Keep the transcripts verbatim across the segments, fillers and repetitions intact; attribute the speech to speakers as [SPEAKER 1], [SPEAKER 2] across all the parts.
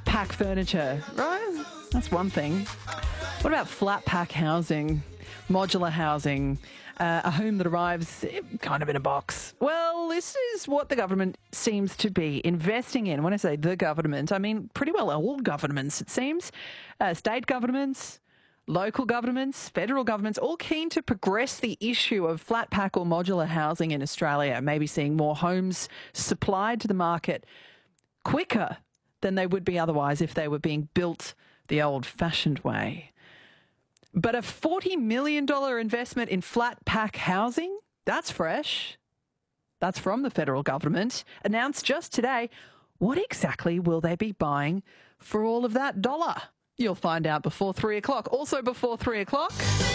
[SPEAKER 1] pack furniture, right? That's one thing. What about flat pack housing, modular housing, uh, a home that arrives kind of in a box? Well, this is what the government seems to be investing in. When I say the government, I mean pretty well all governments, it seems. Uh, state governments, local governments, federal governments, all keen to progress the issue of flat pack or modular housing in Australia, maybe seeing more homes supplied to the market quicker than they would be otherwise if they were being built the old-fashioned way. But a forty million dollars investment in flat pack housing, that's fresh. That's from the federal government, announced just today. What exactly will they be buying for all of that dollar? You'll find out before three o'clock. Also before three o'clock...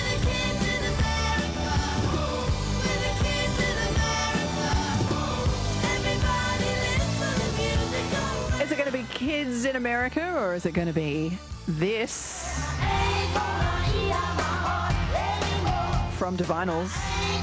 [SPEAKER 1] Is it going to be Kids in America or is it going to be this? From Divinals.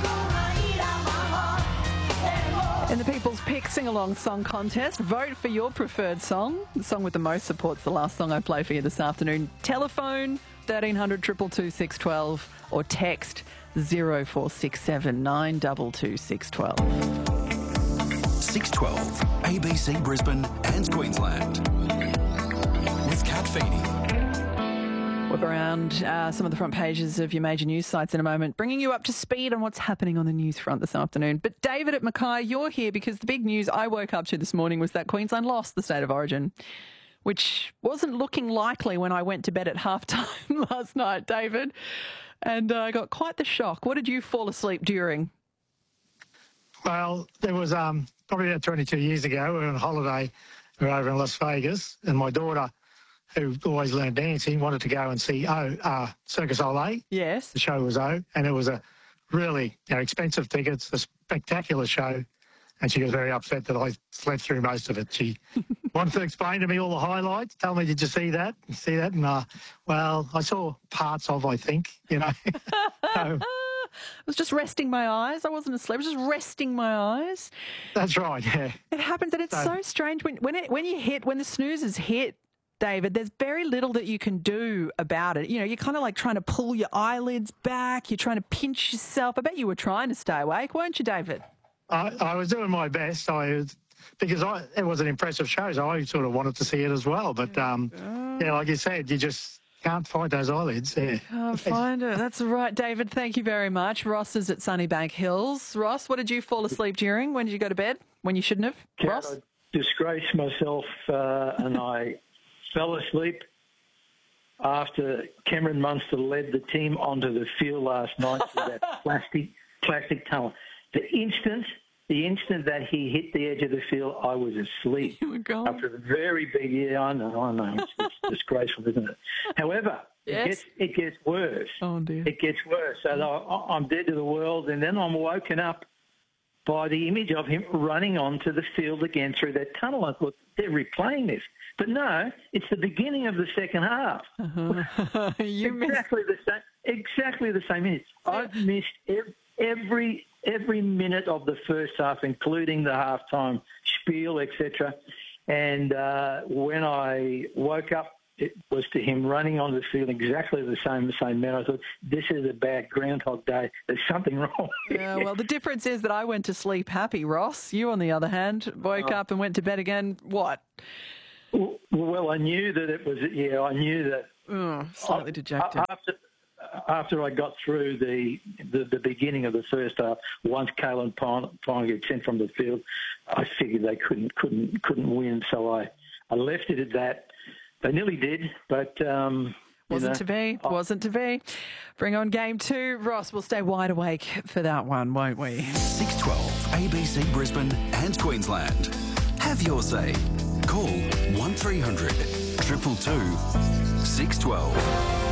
[SPEAKER 1] In the People's Pick Sing-Along Song Contest, vote for your preferred song. The song with the most support's the last song I play for you this afternoon. Telephone thirteen hundred, two two two, six one two or text zero four six seven, nine two two, six one two.
[SPEAKER 2] six twelve, A B C Brisbane and Queensland. With Kat Feeney.
[SPEAKER 1] Whip around uh, some of the front pages of your major news sites in a moment, bringing you up to speed on what's happening on the news front this afternoon. But David at Mackay, you're here because the big news I woke up to this morning was that Queensland lost the State of Origin, which wasn't looking likely when I went to bed at halftime last night, David. And I uh, got quite the shock. What did you fall asleep during?
[SPEAKER 3] Well, there was um, probably about twenty-two years ago, we were on holiday, we were over in Las Vegas, and my daughter, who always learned dancing, wanted to go and see O, uh, Circus Olé.
[SPEAKER 1] Yes.
[SPEAKER 3] The show was O, and it was a really you know, expensive tickets, a spectacular show, and she was very upset that I slept through most of it. She wanted to explain to me all the highlights, tell me, did you see that? See that? And, uh, well, I saw parts of, I think, you know. So,
[SPEAKER 1] I was just resting my eyes. I wasn't asleep. I was just resting my eyes.
[SPEAKER 3] That's right, yeah.
[SPEAKER 1] It happens, and it's so, so strange when when, it, when you hit, when the snoozes hit, David, there's very little that you can do about it. You know, you're kind of like trying to pull your eyelids back. You're trying to pinch yourself. I bet you were trying to stay awake, weren't you, David?
[SPEAKER 3] I, I was doing my best. I was, because I, it was an impressive show, so I sort of wanted to see it as well. But, um, oh. yeah, like you said, you just can't find those eyelids. Yeah.
[SPEAKER 1] Can't find it. That's right, David. Thank you very much. Ross is at Sunnybank Hills. Ross, what did you fall asleep during? When did you go to bed? When you shouldn't have?
[SPEAKER 4] Kat,
[SPEAKER 1] Ross?
[SPEAKER 4] I disgraced myself uh, and I fell asleep after Cameron Munster led the team onto the field last night with that plastic plastic tunnel. The instant, the instant that he hit the edge of the field, I was asleep.
[SPEAKER 1] You were gone.
[SPEAKER 4] After a very big, yeah, I know, I know, it's, it's disgraceful, isn't it? However,
[SPEAKER 1] yes.
[SPEAKER 4] it gets it gets worse.
[SPEAKER 1] Oh dear.
[SPEAKER 4] It gets worse. So I, I'm dead to the world, and then I'm woken up by the image of him running onto the field again through that tunnel. I thought, they're replaying this. But no, it's the beginning of the second half.
[SPEAKER 1] Uh-huh. you
[SPEAKER 4] exactly
[SPEAKER 1] missed...
[SPEAKER 4] the same. Exactly the same minutes. I've missed every every minute of the first half, including the halftime spiel, et cetera. And uh, when I woke up, it was to him running on the field exactly the same the same manner. I thought, this is a bad Groundhog Day. There's something wrong.
[SPEAKER 1] Yeah, well, the difference is that I went to sleep happy, Ross. You, on the other hand, woke oh. up and went to bed again. What?
[SPEAKER 4] Well, I knew that it was, yeah, I knew that.
[SPEAKER 1] Oh, slightly dejected.
[SPEAKER 4] After, after I got through the, the, the beginning of the first half, once Kalen Pine gets sent from the field, I figured they couldn't couldn't couldn't win, so I, I left it at that. They nearly did, but... Um,
[SPEAKER 1] Wasn't
[SPEAKER 4] you know,
[SPEAKER 1] to be, oh. wasn't to be. Bring on game two. Ross, we'll stay wide awake for that one, won't we?
[SPEAKER 2] six twelve, A B C Brisbane and Queensland. Have your say. Call one three hundred, two two two, six one two.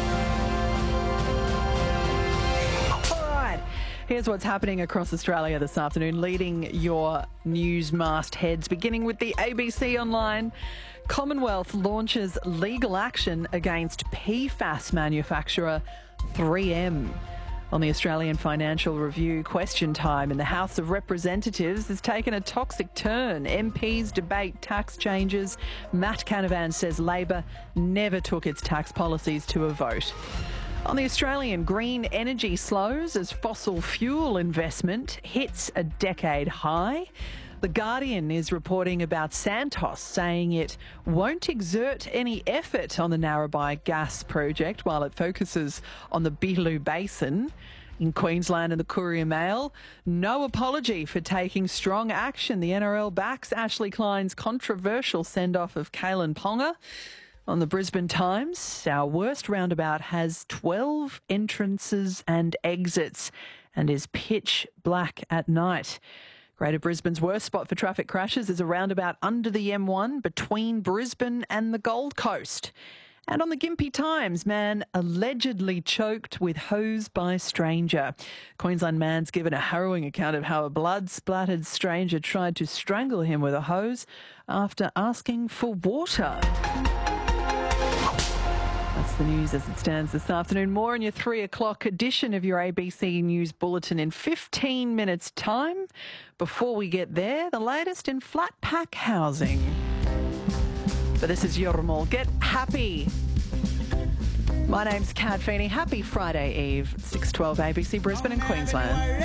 [SPEAKER 1] All right. Here's what's happening across Australia this afternoon, leading your news mastheads, beginning with the A B C Online. Commonwealth launches legal action against P FAS manufacturer three M. On the Australian Financial Review, question time in the House of Representatives has taken a toxic turn. M Ps debate tax changes. Matt Canavan says Labor never took its tax policies to a vote. On the Australian, green energy slows as fossil fuel investment hits a decade high. The Guardian is reporting about Santos saying it won't exert any effort on the Narrabri gas project while it focuses on the Beetaloo Basin. In Queensland and the Courier Mail, no apology for taking strong action. The N R L backs Ashley Klein's controversial send-off of Kalen Ponga. On the Brisbane Times, our worst roundabout has twelve entrances and exits and is pitch black at night. Greater Brisbane's worst spot for traffic crashes is a roundabout under the M one between Brisbane and the Gold Coast. And on the Gympie Times, man allegedly choked with hose by stranger. Queensland man's given a harrowing account of how a blood-splattered stranger tried to strangle him with a hose after asking for water. That's the news as it stands this afternoon. More in your three o'clock edition of your A B C News Bulletin in fifteen minutes' time. Before we get there, the latest in flat pack housing. But this is Yormal. Get happy. My name's Kat Feeney. Happy Friday Eve, six twelve A B C Brisbane and Queensland.